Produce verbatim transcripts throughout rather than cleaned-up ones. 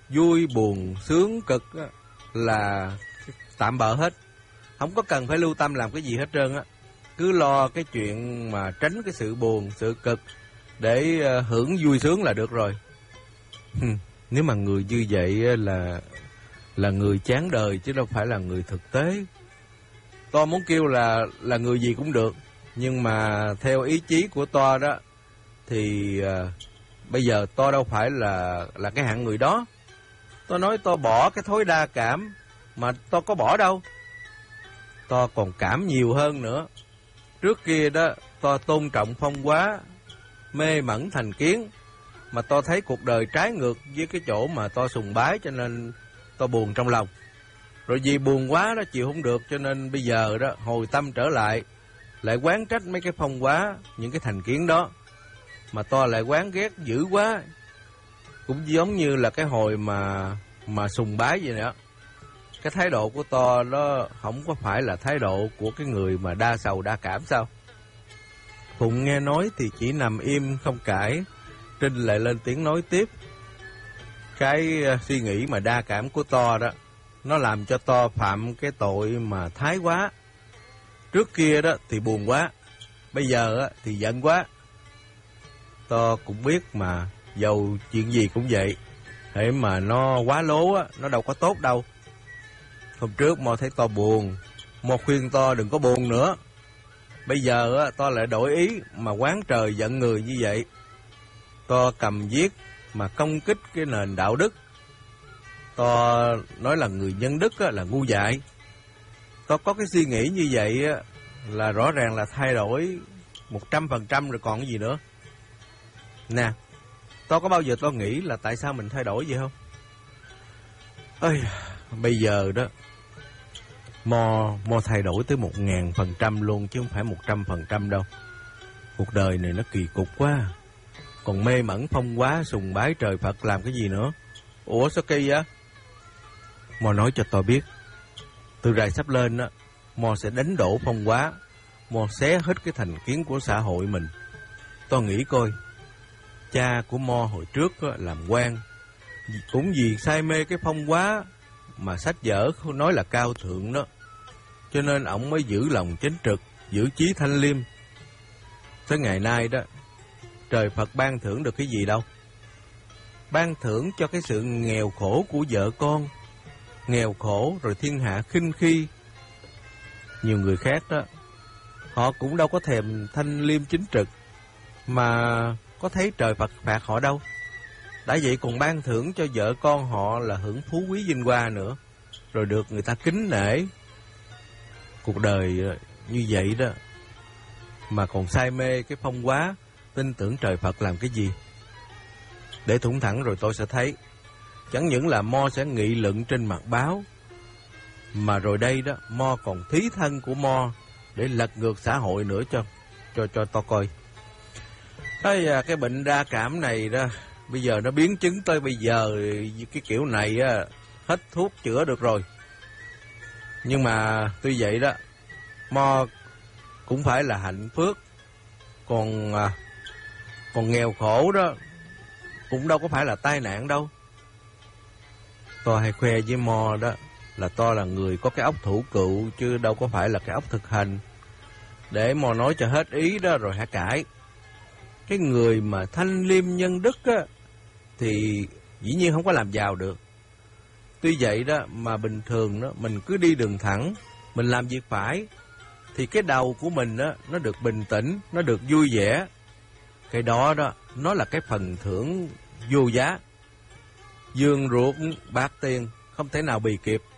vui buồn sướng cực á, là tạm bợ hết, không có cần phải lưu tâm làm cái gì hết trơn á. Cứ lo cái chuyện mà tránh cái sự buồn, sự cực để hưởng vui sướng là được rồi. Nếu mà người như vậy là là người chán đời chứ đâu phải là người thực tế. To muốn kêu là là người gì cũng được, nhưng mà theo ý chí của To đó thì uh, bây giờ To đâu phải là là cái hạng người đó. To nói To bỏ cái thói đa cảm, mà To có bỏ đâu. To còn cảm nhiều hơn nữa. Trước kia đó To tôn trọng phong hóa, mê mẩn thành kiến, mà To thấy cuộc đời trái ngược với cái chỗ mà To sùng bái, cho nên To buồn trong lòng. Rồi vì buồn quá đó chịu không được, cho nên bây giờ đó hồi tâm trở lại, lại quán trách mấy cái phong hóa, những cái thành kiến đó. Mà To lại quán ghét dữ quá. Cũng giống như là cái hồi mà mà sùng bái vậy nữa. Cái thái độ của To đó không có phải là thái độ của cái người mà đa sầu đa cảm sao? Phụng nghe nói thì chỉ nằm im không cãi. Trinh lại lên tiếng nói tiếp. Cái suy nghĩ mà đa cảm của To đó, nó làm cho To phạm cái tội mà thái quá. Trước kia đó thì buồn quá, bây giờ thì giận quá. To cũng biết mà, dầu chuyện gì cũng vậy, hễ mà nó quá lố á, nó đâu có tốt đâu. Hôm trước Mo thấy To buồn, Mo khuyên To đừng có buồn nữa. Bây giờ á, To lại đổi ý mà quán trời giận người như vậy. To cầm viết mà công kích cái nền đạo đức. To nói là người nhân đức á, là ngu dại. To có cái suy nghĩ như vậy á, là rõ ràng là thay đổi một trăm phần trăm rồi còn cái gì nữa. Nè, To có bao giờ To nghĩ là tại sao mình thay đổi vậy không? Ây, bây giờ đó Mo, Mo thay đổi tới một ngàn phần trăm luôn, chứ không phải một trăm phần trăm đâu. Cuộc đời này nó kỳ cục quá. Còn mê mẩn phong hóa, sùng bái trời Phật làm cái gì nữa? Ủa sao kỳ vậy? Mo nói cho To biết, từ rày sắp lên á, Mo sẽ đánh đổ phong hóa, Mo xé hết cái thành kiến của xã hội mình. To nghĩ coi, cha của Mo hồi trước á, làm quan, cũng vì say mê cái phong hóa mà sách vở không nói là cao thượng đó, cho nên ổng mới giữ lòng chính trực, giữ chí thanh liêm. Tới ngày nay đó, trời Phật ban thưởng được cái gì đâu. Ban thưởng cho cái sự nghèo khổ của vợ con. Nghèo khổ rồi thiên hạ khinh khi. Nhiều người khác đó, họ cũng đâu có thèm thanh liêm chính trực, mà có thấy trời Phật phạt họ đâu. Đã vậy còn ban thưởng cho vợ con họ là hưởng phú quý vinh hoa nữa, rồi được người ta kính nể. Cuộc đời như vậy đó, mà còn say mê cái phong hóa, tin tưởng trời Phật làm cái gì? Để thủng thẳng rồi tôi sẽ thấy, chẳng những là Mo sẽ nghị luận trên mặt báo, mà rồi đây đó Mo còn thí thân của Mo để lật ngược xã hội nữa cho cho cho to coi. Cái cái bệnh đa cảm này đó, bây giờ nó biến chứng tới bây giờ cái kiểu này á, hết thuốc chữa được rồi. Nhưng mà tuy vậy đó, Mo cũng phải là hạnh phước. Còn còn nghèo khổ đó cũng đâu có phải là tai nạn đâu. To hay khoe với Mo đó là To là người có cái óc thủ cựu, chứ đâu có phải là cái óc thực hành. Để Mo nói cho hết ý đó rồi hả cãi. Cái người mà thanh liêm nhân đức á, thì dĩ nhiên không có làm giàu được. Tuy vậy đó mà bình thường đó, mình cứ đi đường thẳng, mình làm việc phải, thì cái đầu của mình đó, nó được bình tĩnh, nó được vui vẻ. Cái đó đó, nó là cái phần thưởng vô giá. Dương ruột bạc tiền không thể nào bì kịp.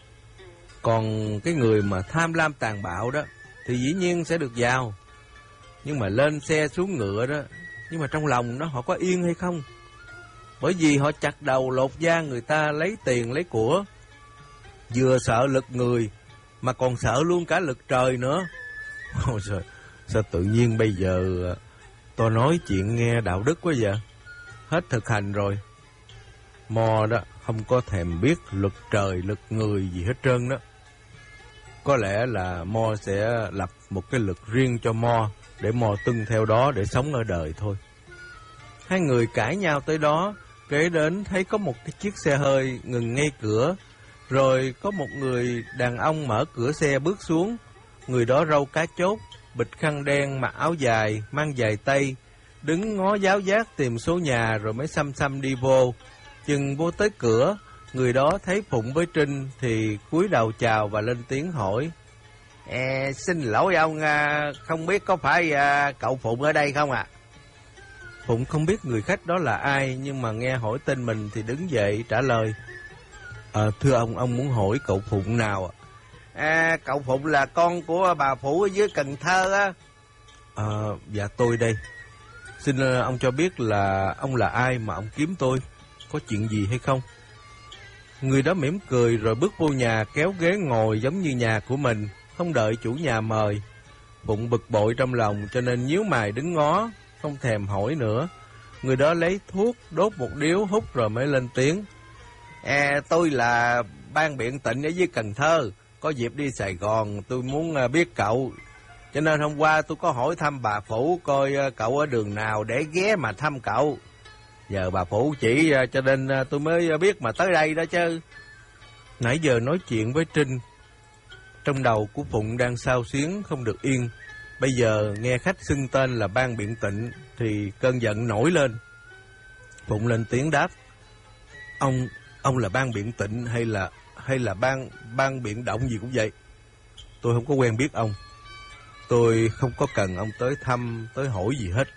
Còn cái người mà tham lam tàn bạo đó thì dĩ nhiên sẽ được giàu. Nhưng mà lên xe xuống ngựa đó, nhưng mà trong lòng nó họ có yên hay không? Bởi vì họ chặt đầu lột da người ta lấy tiền lấy của. Vừa sợ lực người mà còn sợ luôn cả lực trời nữa. Ôi trời, sao tự nhiên bây giờ tôi nói chuyện nghe đạo đức quá vậy? Hết thực hành rồi. Mo đó không có thèm biết luật trời luật người gì hết trơn đó. Có lẽ là Mo sẽ lập một cái luật riêng cho Mo, để Mo tuân theo đó để sống ở đời thôi. Hai người cãi nhau tới đó Kế đến thấy có một cái chiếc xe hơi ngừng ngay cửa, rồi có một người đàn ông mở cửa xe bước xuống. Người đó râu cá chốt, bịt khăn đen, mặc áo dài, mang giày tây, đứng ngó giáo giác tìm số nhà rồi mới xăm xăm đi vô. Chừng vô tới cửa, người đó thấy Phụng với Trinh thì cúi đầu chào và lên tiếng hỏi: "À, xin lỗi ông, à, không biết có phải à, cậu Phụng ở đây không ạ?" À? Phụng không biết người khách đó là ai, nhưng mà nghe hỏi tên mình thì đứng dậy trả lời: à, "Thưa ông, ông muốn hỏi cậu Phụng nào ạ?" À, cậu Phụng là con của bà Phủ ở dưới Cần Thơ á. À, dạ tôi đây. Xin ông cho biết là ông là ai mà ông kiếm tôi, có chuyện gì hay không? Người đó mỉm cười rồi bước vô nhà, kéo ghế ngồi giống như nhà của mình, không đợi chủ nhà mời. Phụng bực bội trong lòng cho nên nhíu mày đứng ngó, không thèm hỏi nữa. Người đó lấy thuốc, đốt một điếu hút rồi mới lên tiếng: À, tôi là ban biện tịnh ở dưới Cần Thơ, có dịp đi Sài Gòn, tôi muốn biết cậu. Cho nên hôm qua tôi có hỏi thăm bà Phủ coi cậu ở đường nào để ghé mà thăm cậu. Giờ bà Phủ chỉ cho nên tôi mới biết mà tới đây đó chứ. Nãy giờ nói chuyện với Trinh, trong đầu của Phụng đang xao xuyến không được yên. Bây giờ nghe khách xưng tên là ban biện tịnh thì cơn giận nổi lên. Phụng lên tiếng đáp: Ông ông là ban biện tịnh hay là hay là ban ban biện động gì cũng vậy. Tôi không có quen biết ông. Tôi không có cần ông tới thăm, tới hỏi gì hết.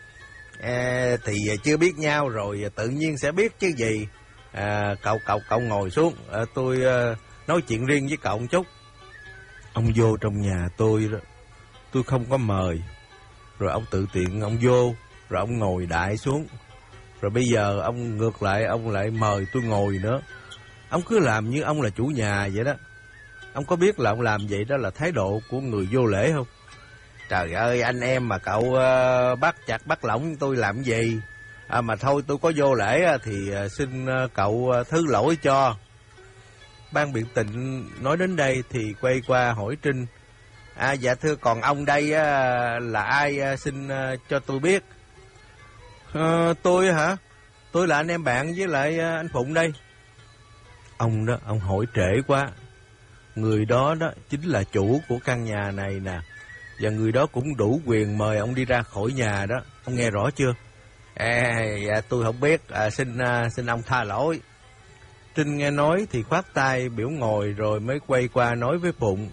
À, thì chưa biết nhau rồi tự nhiên sẽ biết chứ gì. À, cậu cậu cậu ngồi xuống, à, tôi uh, nói chuyện riêng với cậu một chút. Ông vô trong nhà tôi đó, tôi không có mời. Rồi ông tự tiện ông vô, rồi ông ngồi đại xuống. Rồi bây giờ ông ngược lại, ông lại mời tôi ngồi nữa. Ông cứ làm như ông là chủ nhà vậy đó. Ông có biết là ông làm vậy đó là thái độ của người vô lễ không? Trời ơi, anh em mà cậu uh, bắt chặt bắt lỏng tôi làm gì? À, mà thôi tôi có vô lễ thì uh, xin uh, cậu uh, thứ lỗi cho. Ban biện tịnh nói đến đây thì quay qua hỏi Trinh: À, dạ thưa, còn ông đây uh, là ai, uh, xin uh, cho tôi biết. Uh, tôi hả? Tôi là anh em bạn với lại uh, anh Phụng đây. Ông đó, ông hỏi trễ quá. Người đó đó chính là chủ của căn nhà này nè. Và người đó cũng đủ quyền mời ông đi ra khỏi nhà đó. Ông nghe rõ chưa? À, dạ tôi không biết, à, xin uh, xin ông tha lỗi. Trinh nghe nói thì khoát tay biểu ngồi rồi mới quay qua nói với Phụng: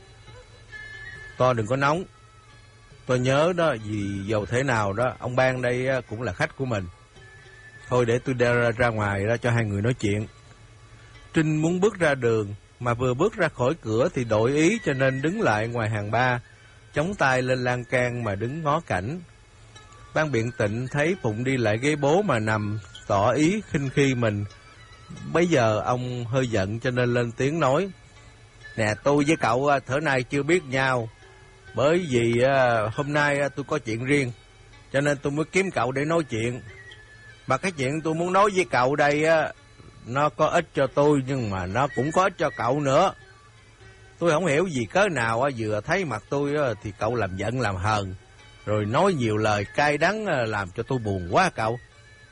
To đừng có nóng. Tôi nhớ đó, vì dầu thế nào đó ông Ban đây cũng là khách của mình. Thôi để tôi ra, ra, ra ngoài ra cho hai người nói chuyện. Trinh muốn bước ra đường, mà vừa bước ra khỏi cửa thì đổi ý cho nên đứng lại ngoài hàng ba, chống tay lên lan can mà đứng ngó cảnh. Ban biện tịnh thấy Phụng đi lại ghế bố mà nằm, tỏ ý khinh khi mình. Bây giờ ông hơi giận cho nên lên tiếng nói: Nè, tôi với cậu thở nay chưa biết nhau, bởi vì hôm nay tôi có chuyện riêng, cho nên tôi mới kiếm cậu để nói chuyện. Mà cái chuyện tôi muốn nói với cậu đây á, nó có ích cho tôi nhưng mà nó cũng có ích cho cậu nữa. Tôi không hiểu vì cớ nào á, vừa thấy mặt tôi á, thì cậu làm giận làm hờn, rồi nói nhiều lời cay đắng làm cho tôi buồn quá cậu.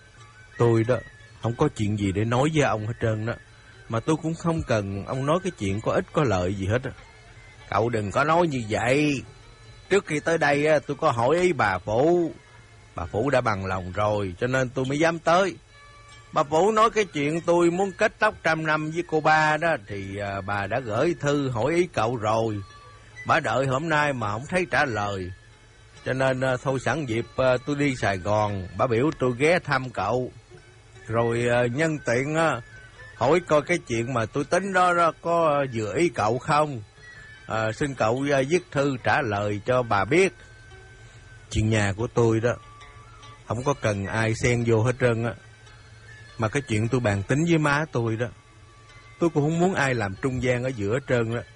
Tôi đó không có chuyện gì để nói với ông hết trơn đó, mà tôi cũng không cần ông nói cái chuyện có ích có lợi gì hết á. Cậu đừng có nói như vậy. Trước khi tới đây á, tôi có hỏi ý bà Phủ. Bà Phủ đã bằng lòng rồi cho nên tôi mới dám tới. Bà Phủ nói cái chuyện tôi muốn kết tóc trăm năm với cô ba đó thì à, bà đã gửi thư hỏi ý cậu rồi. Bà đợi hôm nay mà không thấy trả lời, cho nên à, thôi sẵn dịp à, tôi đi Sài Gòn, bà biểu tôi ghé thăm cậu. Rồi à, nhân tiện à, hỏi coi cái chuyện mà tôi tính đó, đó có vừa ý cậu không. À, xin cậu à, viết thư trả lời cho bà biết. Chuyện nhà của tôi đó không có cần ai xen vô hết trơn á. Mà cái chuyện tôi bàn tính với má tôi đó, tôi cũng không muốn ai làm trung gian ở giữa hết trơn đó.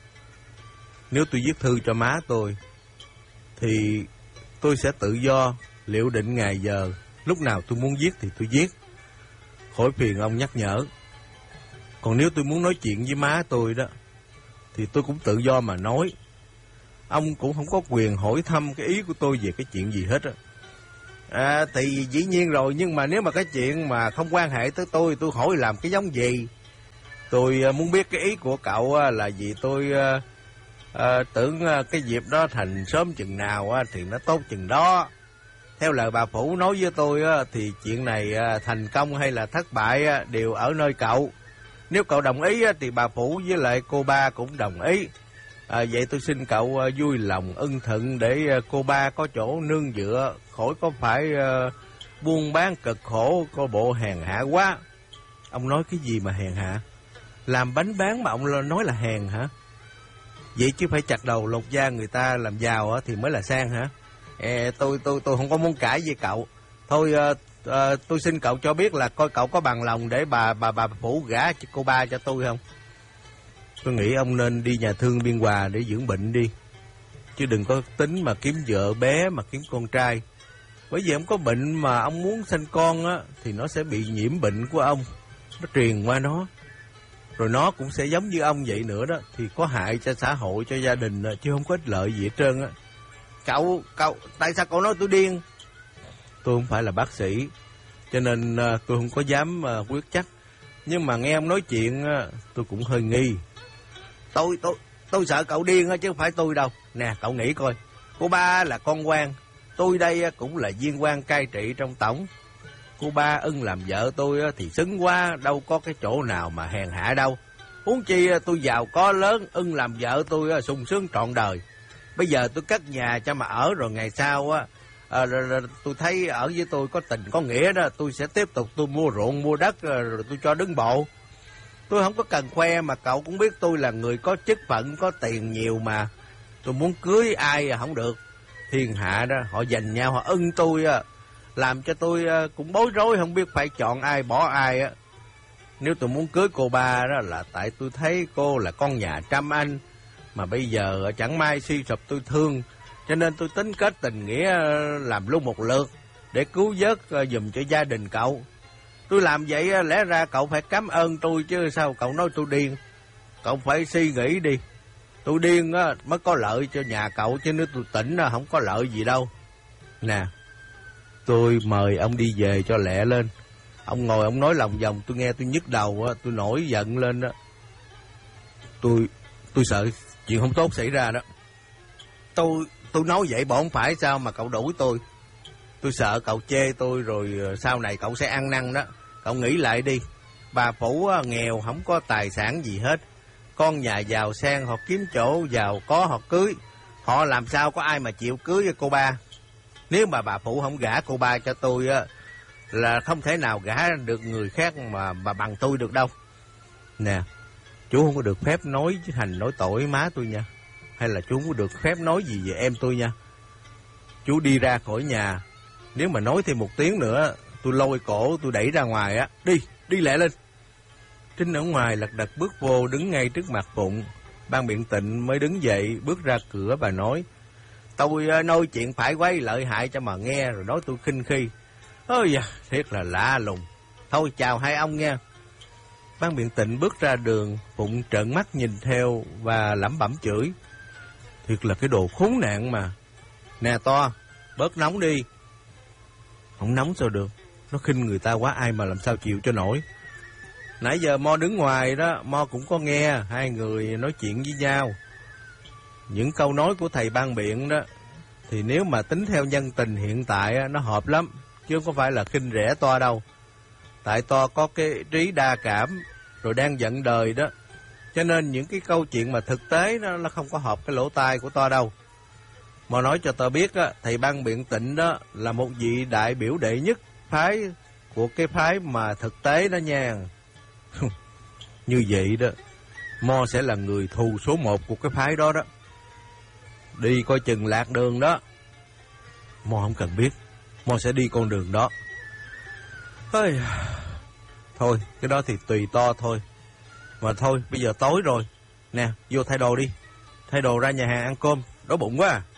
Nếu tôi viết thư cho má tôi thì tôi sẽ tự do liệu định ngày giờ, lúc nào tôi muốn viết thì tôi viết, khỏi phiền ông nhắc nhở. Còn nếu tôi muốn nói chuyện với má tôi đó thì tôi cũng tự do mà nói. Ông cũng không có quyền hỏi thăm cái ý của tôi về cái chuyện gì hết á. À, thì dĩ nhiên rồi, nhưng mà nếu mà cái chuyện mà không quan hệ tới tôi, tôi hỏi làm cái giống gì? Tôi uh, muốn biết cái ý của cậu uh, là gì. Tôi uh, uh, tưởng uh, cái dịp đó thành sớm chừng nào uh, thì nó tốt chừng đó. Theo lời bà Phủ nói với tôi uh, thì chuyện này uh, thành công hay là thất bại uh, đều ở nơi cậu. Nếu cậu đồng ý uh, thì bà Phủ với lại cô ba cũng đồng ý. À, vậy tôi xin cậu uh, vui lòng ưng thuận để uh, cô ba có chỗ nương dựa, khỏi có phải uh, buôn bán cực khổ, có bộ hèn hạ quá. Ông nói cái gì mà hèn hạ? Làm bánh bán mà ông nói là hèn hả? Vậy chứ phải chặt đầu lột da người ta làm giàu thì mới là sang hả? Ê, tôi tôi tôi không có muốn cãi với cậu. Thôi uh, uh, tôi xin cậu cho biết là coi cậu có bằng lòng để bà bà bà Phủ gả cho cô ba cho tôi không? Tôi nghĩ ông nên đi nhà thương Biên Hòa để dưỡng bệnh đi. Chứ đừng có tính mà kiếm vợ bé mà kiếm con trai. Bởi vì ông có bệnh mà ông muốn sinh con á, thì nó sẽ bị nhiễm bệnh của ông. Nó truyền qua nó. Rồi nó cũng sẽ giống như ông vậy nữa đó. Thì có hại cho xã hội, cho gia đình chứ không có ích lợi gì hết trơn á. Cậu, cậu, tại sao cậu nói tôi điên? Tôi không phải là bác sĩ, cho nên tôi không có dám quyết chắc. Nhưng mà nghe ông nói chuyện tôi cũng hơi nghi. Tôi, tôi, tôi sợ cậu điên chứ không phải tôi đâu. Nè, cậu nghĩ coi. Cô ba là con quan. Tôi đây cũng là viên quan cai trị trong tổng. Cô ba ưng làm vợ tôi thì xứng quá. Đâu có cái chỗ nào mà hèn hạ đâu. Huống chi tôi giàu có lớn, ưng làm vợ tôi sung sướng trọn đời. Bây giờ tôi cất nhà cho mà ở, rồi ngày sau á à, tôi thấy ở với tôi có tình có nghĩa đó, tôi sẽ tiếp tục tôi mua ruộng mua đất rồi tôi cho đứng bộ. Tôi không có cần khoe, mà cậu cũng biết tôi là người có chức phận, có tiền nhiều mà. Tôi muốn cưới ai không được. Thiên hạ đó họ giành nhau, họ ưng tôi á, làm cho tôi cũng bối rối, không biết phải chọn ai bỏ ai á. Nếu tôi muốn cưới cô ba đó là tại tôi thấy cô là con nhà trăm anh, mà bây giờ chẳng may suy sụp tôi thương, cho nên tôi tính kết tình nghĩa làm luôn một lượt để cứu vớt giùm cho gia đình cậu. Tôi làm vậy lẽ ra cậu phải cảm ơn tôi chứ sao cậu nói tôi điên. Cậu phải suy nghĩ đi. Tôi điên á mới có lợi cho nhà cậu, chứ nếu tôi tỉnh không có lợi gì đâu. Nè, tôi mời ông đi về cho lẹ lên. Ông ngồi ông nói lòng vòng tôi nghe tôi nhức đầu á, tôi nổi giận lên đó. Tôi tôi sợ chuyện không tốt xảy ra đó. Tôi tôi nói vậy bỏ không phải sao mà cậu đuổi tôi. Tôi sợ cậu chê tôi rồi sau này cậu sẽ ăn năn đó. Cậu nghĩ lại đi. Bà Phủ nghèo không có tài sản gì hết. Con nhà giàu sang họ kiếm chỗ giàu có họ cưới. Họ làm sao có ai mà chịu cưới với cô ba. Nếu mà bà Phủ không gả cô ba cho tôi á, là không thể nào gả được người khác mà, mà bằng tôi được đâu. Nè, chú không có được phép nói với Thành nói tội má tôi nha. Hay là chú không có được phép nói gì về em tôi nha. Chú đi ra khỏi nhà, nếu mà nói thêm một tiếng nữa, tôi lôi cổ tôi đẩy ra ngoài á. Đi, đi lẹ lên. Trinh ở ngoài lật đật bước vô đứng ngay trước mặt Phụng. Ban Biện Tịnh mới đứng dậy bước ra cửa. Bà nói: Tôi nói chuyện phải quấy lợi hại cho mà nghe, rồi nói tôi khinh khi. Ôi da, thiệt là lạ lùng. Thôi chào hai ông nghe. Ban Biện Tịnh bước ra đường. Phụng trợn mắt nhìn theo và lẩm bẩm chửi: Thiệt là cái đồ khốn nạn mà. Nè To, bớt nóng đi. Không nóng sao được, nó khinh người ta quá, ai mà làm sao chịu cho nổi. Nãy giờ Mo đứng ngoài đó, Mo cũng có nghe hai người nói chuyện với nhau. Những câu nói của thầy Ban Biện đó, thì nếu mà tính theo nhân tình hiện tại nó hợp lắm, chứ không có phải là khinh rẻ To đâu. Tại To có cái trí đa cảm, rồi đang giận đời đó, cho nên những cái câu chuyện mà thực tế đó, nó không có hợp cái lỗ tai của To đâu. Mà nói cho To biết á, thầy Ban Biện Tịnh đó là một vị đại biểu đệ nhất phái của cái phái mà thực tế đó nha. Như vậy đó, Mo sẽ là người thù số một của cái phái đó đó. Đi coi chừng lạc đường đó. Mo không cần biết, Mo sẽ đi con đường đó. Ôi, thôi, cái đó thì tùy To thôi. Mà thôi, bây giờ tối rồi. Nè, vô thay đồ đi. Thay đồ ra nhà hàng ăn cơm, đói bụng quá à.